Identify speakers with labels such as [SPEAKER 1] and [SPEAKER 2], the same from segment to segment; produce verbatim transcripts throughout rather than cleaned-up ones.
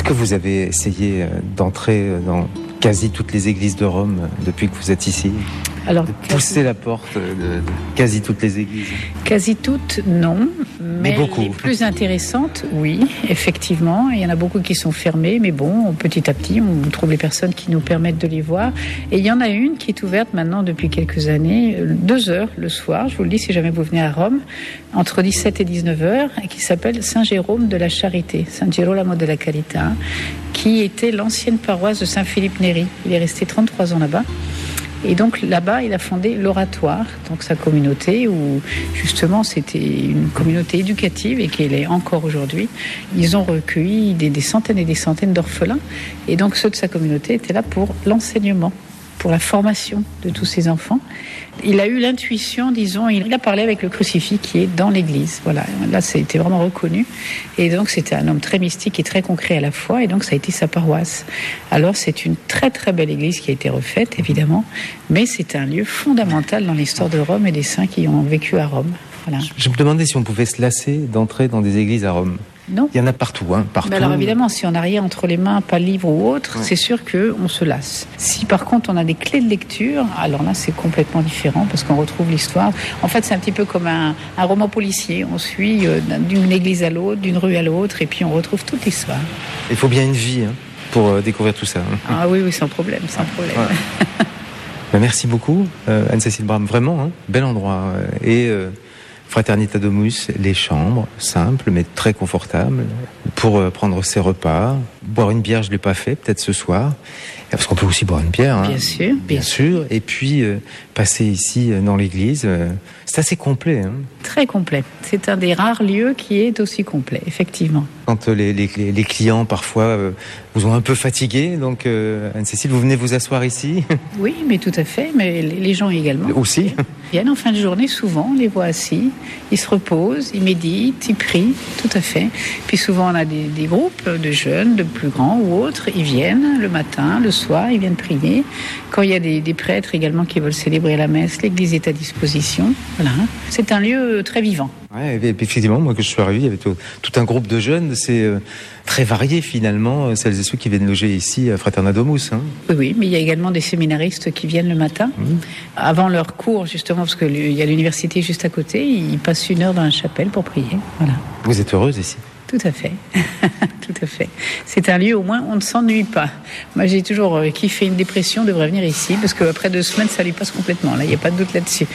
[SPEAKER 1] Est-ce que vous avez essayé d'entrer dans quasi toutes les églises de Rome depuis que vous êtes ici ?
[SPEAKER 2] Alors,
[SPEAKER 1] de pousser quasi... la porte de, de quasi toutes les églises.
[SPEAKER 2] Quasi toutes, non. Mais,
[SPEAKER 1] mais beaucoup.
[SPEAKER 2] Les plus intéressantes, oui, effectivement. Il y en a beaucoup qui sont fermées, mais bon, petit à petit, on trouve les personnes qui nous permettent de les voir. Et il y en a une qui est ouverte maintenant depuis quelques années, deux heures le soir, je vous le dis si jamais vous venez à Rome, entre dix-sept et dix-neuf heures, et qui s'appelle Saint-Jérôme de la Charité, San Girolamo della Carità, qui était l'ancienne paroisse de Saint-Philippe Néri. Il est resté trente-trois ans là-bas. Et donc là-bas, il a fondé l'Oratoire, donc sa communauté, où justement c'était une communauté éducative et qu'elle est encore aujourd'hui. Ils ont recueilli des, des centaines et des centaines d'orphelins. Et donc ceux de sa communauté étaient là pour l'enseignement, pour la formation de tous ces enfants. Il a eu l'intuition, disons, il a parlé avec le crucifix qui est dans l'église. Voilà, là, ça a été vraiment reconnu. Et donc, c'était un homme très mystique et très concret à la fois. Et donc, ça a été sa paroisse. Alors, c'est une très, très belle église qui a été refaite, évidemment. Mais c'est un lieu fondamental dans l'histoire de Rome et des saints qui ont vécu à Rome. Voilà.
[SPEAKER 1] Je me demandais si on pouvait se lasser d'entrer dans des églises à Rome.
[SPEAKER 2] Non.
[SPEAKER 1] Il y en a partout, hein, partout.
[SPEAKER 2] Mais alors évidemment, si on n'a rien entre les mains, pas livre ou autre, ouais. C'est sûr qu'on se lasse. Si par contre on a des clés de lecture, alors là c'est complètement différent parce qu'on retrouve l'histoire. En fait, c'est un petit peu comme un, un roman policier. On suit euh, d'une église à l'autre, d'une rue à l'autre, et puis on retrouve toute l'histoire.
[SPEAKER 1] Il faut bien une vie hein, pour euh, découvrir tout ça. Hein.
[SPEAKER 2] Ah oui, oui, sans problème, sans problème.
[SPEAKER 1] Ouais. Ben, merci beaucoup, euh, Anne-Cécile Bram. Vraiment, hein, bel endroit. Et euh, Fraternita Domus, les chambres, simples mais très confortables, pour euh, prendre ses repas. Boire une bière, je ne l'ai pas fait, peut-être ce soir. Parce qu'on peut aussi boire une bière. Hein,
[SPEAKER 2] bien sûr, bien,
[SPEAKER 1] bien sûr. sûr. Et puis, euh, passer ici, euh, dans l'église, euh, c'est assez complet. Hein.
[SPEAKER 2] Très complet. C'est un des rares lieux qui est aussi complet, effectivement.
[SPEAKER 1] Quand euh, les, les, les clients, parfois, euh, vous ont un peu fatigué, donc, euh, Anne-Cécile, vous venez vous asseoir ici ?
[SPEAKER 2] Oui, mais tout à fait. Mais les gens également.
[SPEAKER 1] Aussi ?
[SPEAKER 2] Ils viennent en fin de journée, souvent, on les voit assis. Ils se reposent, ils méditent, ils prient, tout à fait. Puis souvent, on a des, des groupes de jeunes, de plus grands ou autres. Ils viennent le matin, le soir, ils viennent prier. Quand il y a des, des prêtres également qui veulent célébrer la messe, l'église est à disposition. Voilà. C'est un lieu très vivant.
[SPEAKER 1] Ouais, effectivement, moi que je suis arrivé, il y avait tout, tout un groupe de jeunes, c'est euh, très varié finalement, celles et ceux qui viennent loger ici à Fraterna Domus. Hein.
[SPEAKER 2] Oui, oui, mais il y a également des séminaristes qui viennent le matin, mmh. avant leur cours justement, parce qu'il y a l'université juste à côté, ils passent une heure dans la chapelle pour prier. Voilà.
[SPEAKER 1] Vous êtes heureuse ici ?
[SPEAKER 2] Tout à fait, tout à fait. C'est un lieu, au moins, on ne s'ennuie pas. Moi, j'ai toujours euh, kiffé une dépression, devrait venir ici, parce qu'après deux semaines, ça lui passe complètement. Là, il n'y a pas de doute là-dessus.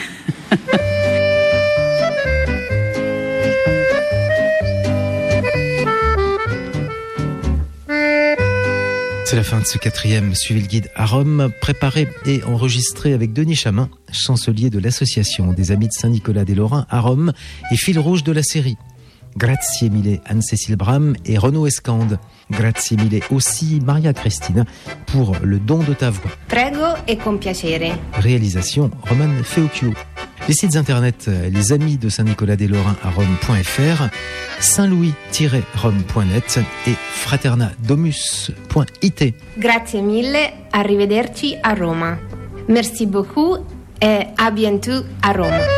[SPEAKER 1] C'est la fin de ce quatrième Suivez le guide à Rome, préparé et enregistré avec Denis Chamin, chancelier de l'association des Amis de Saint-Nicolas des Lorrains à Rome et fil rouge de la série. Grazie mille Anne-Cécile Bram et Renaud Escande. Grazie mille aussi Maria Cristina pour le don de ta voix.
[SPEAKER 3] Prego e con piacere.
[SPEAKER 1] Réalisation Roman Feocchio. Les sites internet les amis de Saint-Nicolas des Lorrains à Rome.fr, saint-louis tiret rome point net et fraternadomus point it.
[SPEAKER 3] Grazie mille, arrivederci a Roma. Merci beaucoup et à bientôt à Rome.